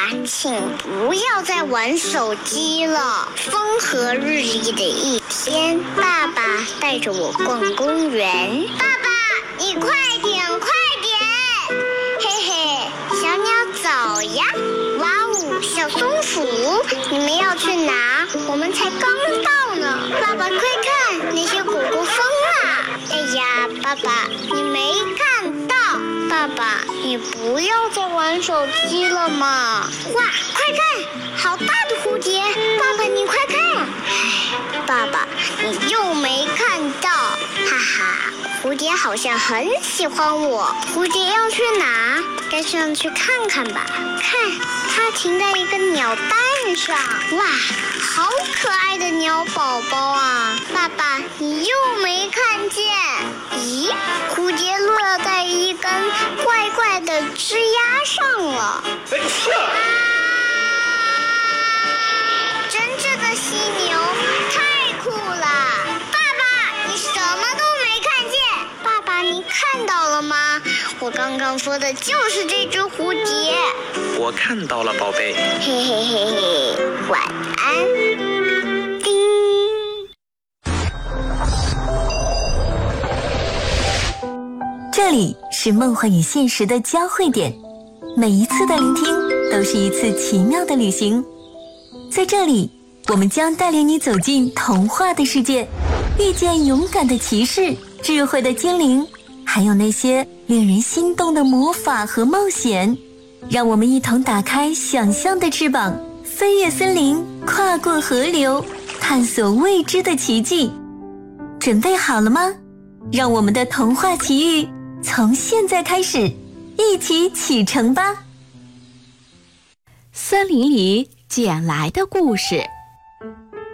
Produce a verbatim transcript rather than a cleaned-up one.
请不要再玩手机了。风和日丽的一天，爸爸带着我逛公园。爸爸，你快点，快点！嘿嘿，小鸟早呀！哇哦，小松鼠，你们要去哪？我们才刚到呢。爸爸，快看，那些果果疯了！哎呀，爸爸，你没看到？爸爸，你不要再玩手机了嘛！哇，快看，好大的蝴蝶！爸爸，你快看！唉，爸爸，你又没看到，哈哈，蝴蝶好像很喜欢我。蝴蝶要去哪？该上去看看吧。看，它停在一个鸟蛋上。哇，好可爱的鸟宝宝啊！爸爸，你又没看见？咦，蝴蝶落在一根怪怪的枝丫上了。 哎呀！ 真正的犀牛太酷了！爸爸，你什么都没看见。爸爸，你看到了吗？我刚刚说的就是这只蝴蝶。 我看到了，宝贝。 嘿嘿嘿嘿，晚安。叮。 这里是梦幻与现实的交汇点，每一次的聆听都是一次奇妙的旅行。在这里，我们将带领你走进童话的世界，遇见勇敢的骑士、智慧的精灵，还有那些令人心动的魔法和冒险。让我们一同打开想象的翅膀，飞越森林，跨过河流，探索未知的奇迹。准备好了吗？让我们的童话奇遇从现在开始，一起启程吧！ 森林里捡来的故事。